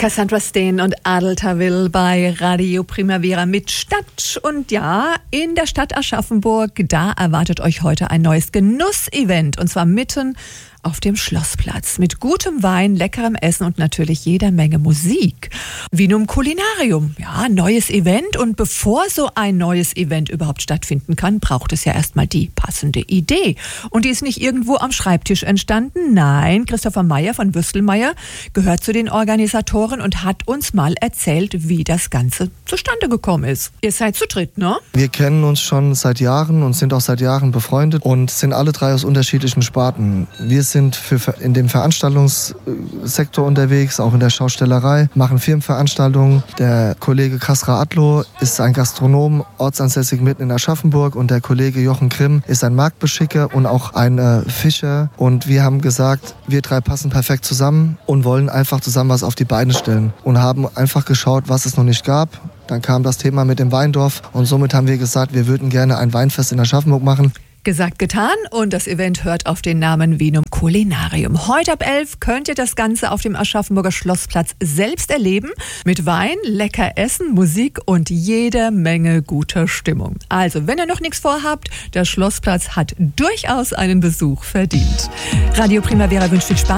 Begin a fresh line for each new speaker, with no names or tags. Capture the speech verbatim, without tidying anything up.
Cassandra Steen und Adel Tawil bei Radio Primavera mit Stadt. Und ja, in der Stadt Aschaffenburg, da erwartet euch heute ein neues Genussevent. Und zwar mitten auf dem Schlossplatz mit gutem Wein, leckerem Essen und natürlich jeder Menge Musik. Vinum Culinarium, ja, neues Event. Und bevor so ein neues Event überhaupt stattfinden kann, braucht es ja erstmal die passende Idee. Und die ist nicht irgendwo am Schreibtisch entstanden. Nein, Christopher Meyer von Würstelmeier gehört zu den Organisatoren und hat uns mal erzählt, wie das Ganze zustande gekommen ist. Ihr seid zu dritt, ne?
Wir kennen uns schon seit Jahren und sind auch seit Jahren befreundet und sind alle drei aus unterschiedlichen Sparten. Wir sind für, in dem Veranstaltungssektor unterwegs, auch in der Schaustellerei, machen Firmenveranstaltungen. Der Kollege Kasra Adlo ist ein Gastronom, ortsansässig mitten in Aschaffenburg, und der Kollege Jochen Grimm ist ein Marktbeschicker und auch ein äh, Fischer. Und wir haben gesagt, wir drei passen perfekt zusammen und wollen einfach zusammen was auf die Beine stellen und haben einfach geschaut, was es noch nicht gab. Dann kam das Thema mit dem Weindorf und somit haben wir gesagt, wir würden gerne ein Weinfest in Aschaffenburg machen.
Gesagt, getan, und das Event hört auf den Namen Vinum Culinarium. Heute ab elf könnt ihr das Ganze auf dem Aschaffenburger Schlossplatz selbst erleben. Mit Wein, lecker Essen, Musik und jeder Menge guter Stimmung. Also, wenn ihr noch nichts vorhabt, der Schlossplatz hat durchaus einen Besuch verdient. Radio Primavera wünscht viel Spaß.